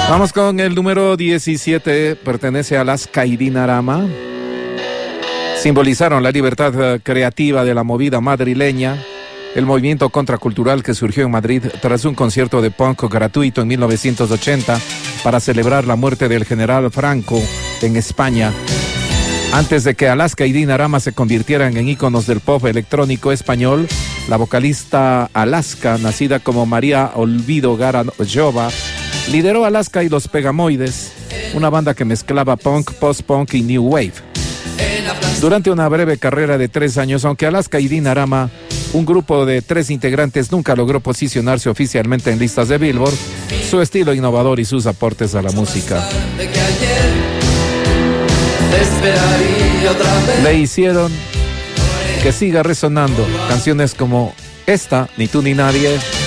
Vamos con el número 17, pertenece a Alaska y Dinarama. Simbolizaron la libertad creativa de la movida madrileña, el movimiento contracultural que surgió en Madrid tras un concierto de punk gratuito en 1980 para celebrar la muerte del general Franco en España. Antes de que Alaska y Dinarama se convirtieran en íconos del pop electrónico español, la vocalista Alaska, nacida como María Olvido Gara Jova, lideró Alaska y los Pegamoides, una banda que mezclaba punk, post-punk y new wave. Durante una breve carrera de 3 años, aunque Alaska y Dinarama, un grupo de 3 integrantes, nunca logró posicionarse oficialmente en listas de Billboard, su estilo innovador y sus aportes a la música le hicieron que siga resonando canciones como esta, Ni tú ni nadie,